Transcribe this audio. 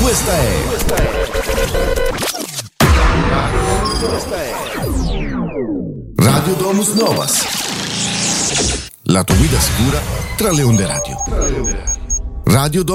Questa è Radio Domus Novas, la tua guida sicura tra le onde radio. Radio